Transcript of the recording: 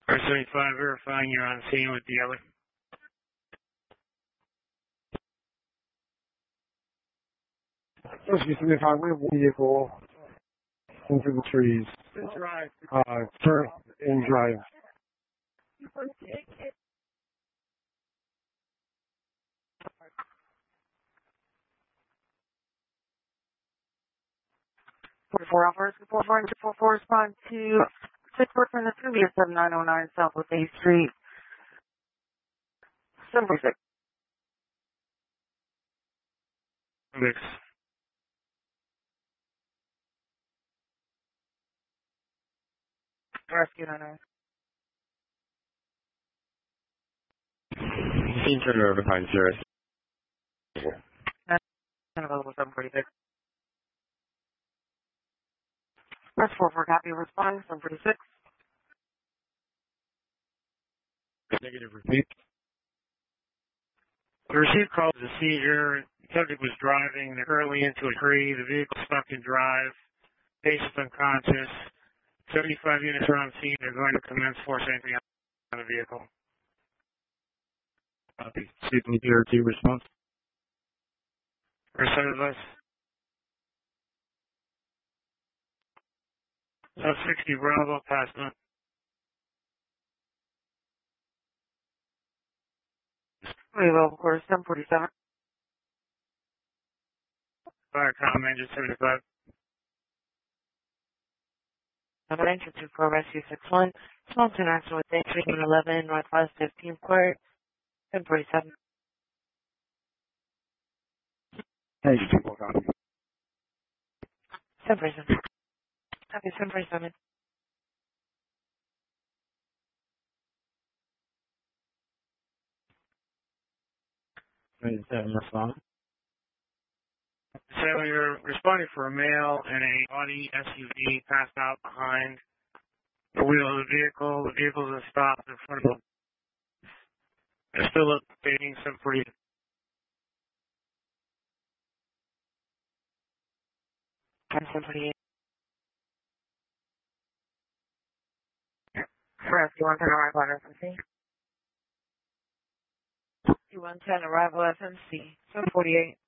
R75 verifying you're on scene with the other. First, you see the highway vehicle into the trees. Drive. Turn and drive. Four offers, 444 respond to 6 from the previous 7909 Southwest A Street. 76. Mix. Rescue 99. Scene turnover behind Zurich. Available 746. Press 44 copy respond 746. Negative repeat. The received call is a seizure. The subject was driving early into a tree. The vehicle stuck in drive. Patient's unconscious. 75 units are on scene. They're going to commence force entry on the vehicle. Copy. Speaking here to response. Percent of us. Sub 60 Bravo, past on. Level course 747. Fire comm engine 75. Number entry 24 rescue 61. Small interaction with entry 11 Northwest 15th Court 747. Hey, people, copy. 747. Copy 747. 97 response. So you're responding for a male in a Audi SUV passed out behind the wheel of the vehicle. The vehicle is stopped in front of them. They're still updating some pretty. Rescue 110 arrival at FMC. 110 arrival FMC 748.